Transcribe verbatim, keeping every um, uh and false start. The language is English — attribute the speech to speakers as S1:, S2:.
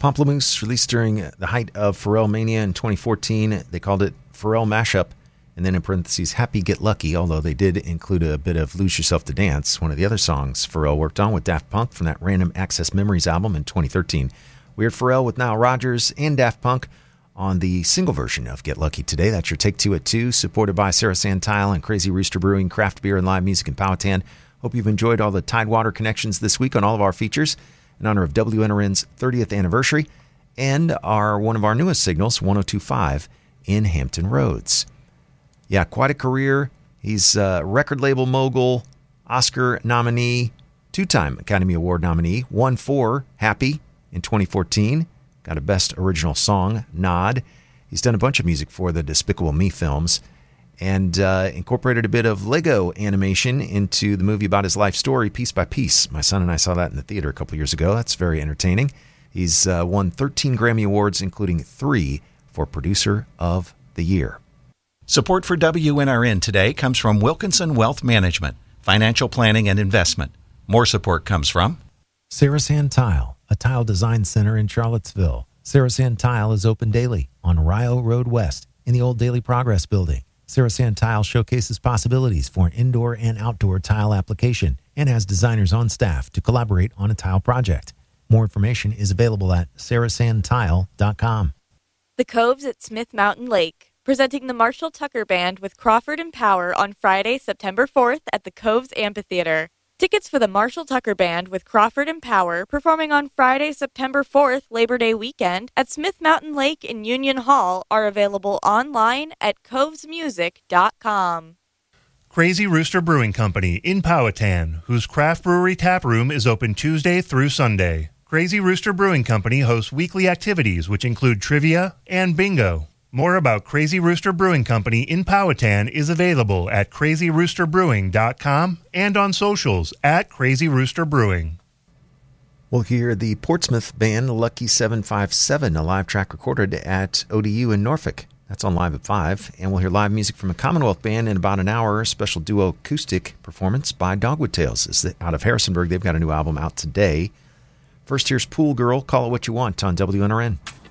S1: Pomplamoose, released during the height of Pharrell Mania in twenty fourteen. They called it Pharrell Mashup, and then in parentheses, Happy Get Lucky, although they did include a bit of Lose Yourself to Dance, one of the other songs Pharrell worked on with Daft Punk from that Random Access Memories album in twenty thirteen. We heard Pharrell with Nile Rodgers and Daft Punk on the single version of Get Lucky today. That's your Take Two at two, supported by Sarah Sand Tile and Crazy Rooster Brewing, craft beer and live music in Powhatan. Hope you've enjoyed all the Tidewater connections this week on all of our features in honor of W N R N's thirtieth anniversary and our one of our newest signals, one oh two point five in Hampton Roads. Yeah, quite a career. He's a record label mogul, Oscar nominee, two-time Academy Award nominee, won for Happy in twenty fourteen. Got a Best Original Song nod. He's done a bunch of music for the Despicable Me films and uh, incorporated a bit of Lego animation into the movie about his life story, Piece by Piece. My son and I saw that in the theater a couple years ago. That's very entertaining. He's uh, won thirteen Grammy Awards, including three for Producer of the Year.
S2: Support for W N R N today comes from Wilkinson Wealth Management, financial planning and investment. More support comes from
S1: Sarah Sand Tile, a tile design center in Charlottesville. Sarah Sand Tile is open daily on Rio Road West in the old Daily Progress building. Sarah Sand Tile showcases possibilities for an indoor and outdoor tile application and has designers on staff to collaborate on a tile project. More information is available at sarah sand tile dot com.
S3: The Coves at Smith Mountain Lake, presenting the Marshall Tucker Band with Crawford and Power on Friday, September fourth at the Coves Amphitheater. Tickets for the Marshall Tucker Band with Crawford and Power performing on Friday, September fourth, Labor Day weekend, at Smith Mountain Lake in Union Hall are available online at coves music dot com.
S4: Crazy Rooster Brewing Company in Powhatan, whose craft brewery tap room is open Tuesday through Sunday. Crazy Rooster Brewing Company hosts weekly activities which include trivia and bingo. More about Crazy Rooster Brewing Company in Powhatan is available at crazy rooster brewing dot com and on socials at Crazy Rooster Brewing.
S1: We'll hear the Portsmouth band Lucky seven five seven, a live track recorded at O D U in Norfolk. That's on Live at five. And we'll hear live music from a Commonwealth band in about an hour, a special duo acoustic performance by Dogwood Tales. It's out of Harrisonburg. They've got a new album out today. First, here's Pool Girl, Call It What You Want on W N R N.